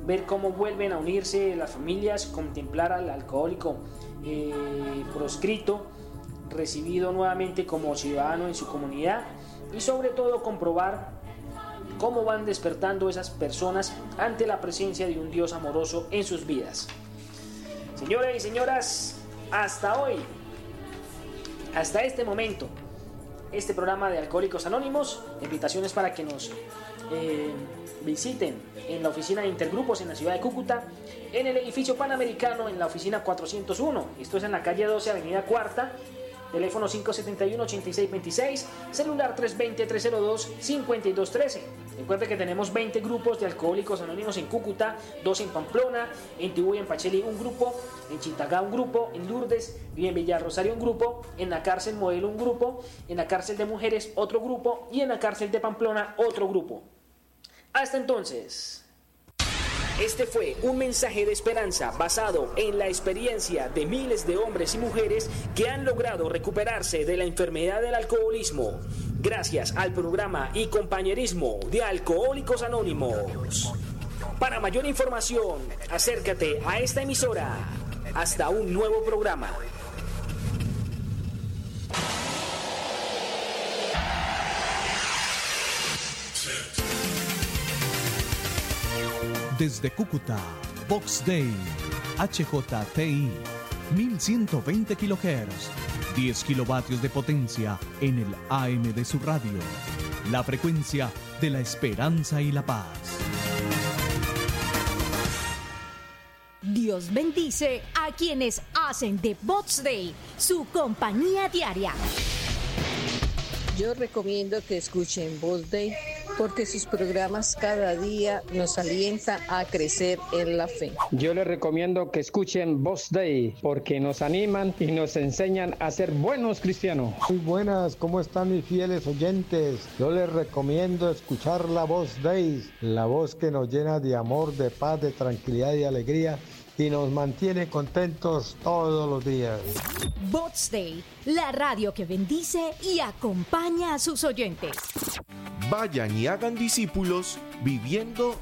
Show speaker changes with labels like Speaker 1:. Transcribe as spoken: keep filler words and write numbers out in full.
Speaker 1: ver cómo vuelven a unirse las familias, contemplar al alcohólico eh, proscrito, recibido nuevamente como ciudadano en su comunidad, y sobre todo comprobar cómo van despertando esas personas ante la presencia de un Dios amoroso en sus vidas. Señoras y señoras, hasta hoy, hasta este momento, este programa de Alcohólicos Anónimos, invitaciones para que nos eh, visiten en la oficina de Intergrupos en la ciudad de Cúcuta, en el edificio Panamericano, en la oficina cuatrocientos uno. Esto es en la calle doce, avenida Cuarta, teléfono cinco setenta y uno, ochenta y seis veintiséis, celular tres dos cero, tres cero dos, cinco dos uno tres. Recuerde que tenemos veinte grupos de Alcohólicos Anónimos en Cúcuta, dos en Pamplona, en Tibú y en Pacheli un grupo, en Chintagá un grupo, en Lourdes y en Villarrosario un grupo, en la cárcel Modelo un grupo, en la cárcel de Mujeres otro grupo y en la cárcel de Pamplona otro grupo. Hasta entonces. Este fue un mensaje de esperanza basado en la experiencia de miles de hombres y mujeres que han logrado recuperarse de la enfermedad del alcoholismo gracias al programa y compañerismo de Alcohólicos Anónimos. Para mayor información, acércate a esta emisora. Hasta un nuevo programa.
Speaker 2: Desde Cúcuta, Vox Day, H J T I, mil ciento veinte kilohertz, diez kilovatios de potencia en el A M de su radio. La frecuencia de la esperanza y la paz.
Speaker 3: Dios bendice a quienes hacen de Vox Day su compañía diaria.
Speaker 4: Yo recomiendo que escuchen Vox Day porque sus programas cada día nos alientan a crecer en la fe.
Speaker 5: Yo les recomiendo que escuchen Vox Day porque nos animan y nos enseñan a ser buenos cristianos.
Speaker 6: Muy buenas, ¿cómo están mis fieles oyentes? Yo les recomiendo escuchar la Vox Day, la voz que nos llena de amor, de paz, de tranquilidad y alegría y nos mantiene contentos todos los días.
Speaker 3: Vox Day, la radio que bendice y acompaña a sus oyentes.
Speaker 7: Vayan y hagan discípulos viviendo